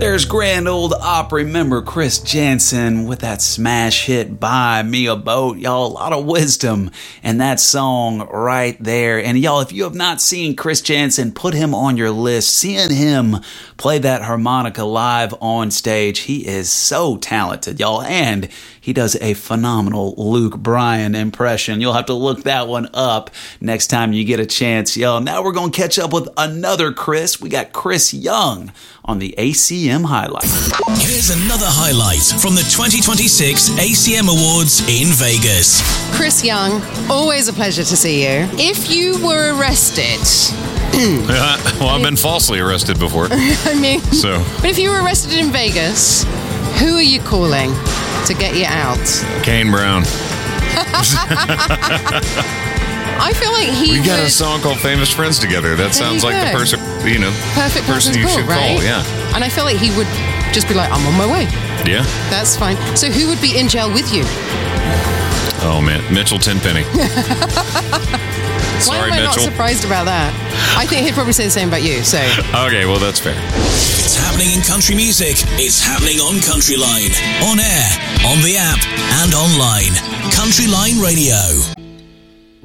There's Grand Old Opry member Chris Janson with that smash hit Buy Me a Boat. Y'all, a lot of wisdom in that song right there. And y'all, if you have not seen Chris Janson, put him on your list. Seeing him play that harmonica live on stage, he is so talented, y'all. And he does a phenomenal Luke Bryan impression. You'll have to look that one up next time you get a chance, y'all. Now we're going to catch up with another Chris. We got Chris Young on the ACM Highlight. Here's another highlight from the 2026 ACM Awards in Vegas. Chris Young, always a pleasure to see you. If you were arrested... well, I've been falsely arrested before. But if you were arrested in Vegas, who are you calling to get you out? Kane Brown. I feel like we got a song called Famous Friends Together. That sounds like the person, perfect person you should right? call, yeah. And I feel like he would just be like, I'm on my way. Yeah. That's fine. So who would be in jail with you? Oh, man. Mitchell Tenpenny. Why am I Mitchell. not surprised about that? I think he'd probably say the same about you, so... Okay, well, that's fair. If it's happening in country music, it's happening on Country Line. On air, on the app, and online. Country Line Radio.